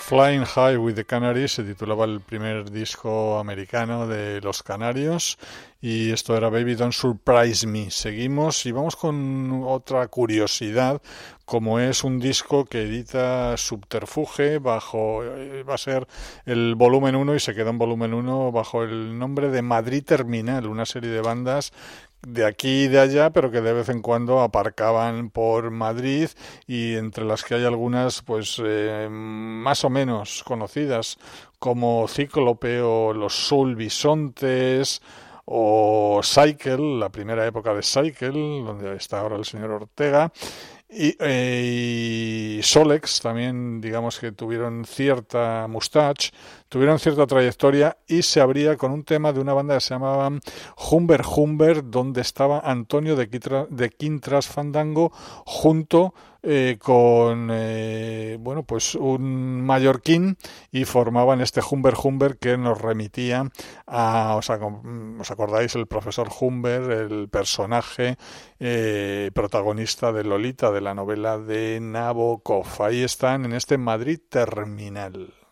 Flying High with the Canaries se titulaba el primer disco americano de Los Canarios y esto era Baby Don't Surprise Me. Seguimos y vamos con otra curiosidad, como es un disco que edita Subterfuge bajo, va a ser el volumen 1 y se queda en volumen 1 bajo el nombre de Madrid Terminal, una serie de bandas de aquí y de allá, pero que de vez en cuando aparcaban por Madrid y entre las que hay algunas pues más o menos conocidas como Cíclope o los Soul Bisontes o Cycle, la primera época de Cycle, donde está ahora el señor Ortega. Y Solex también, digamos que tuvieron cierta mustache, tuvieron cierta trayectoria y se abría con un tema de una banda que se llamaba Humber Humber, donde estaba Antonio de Quintras Fandango junto con bueno, pues un mallorquín y formaban este Humber Humber que nos remitía a, ¿os acordáis? El profesor Humber, el personaje protagonista de Lolita, de la novela de Nabokov. Ahí están en este Madrid Terminal.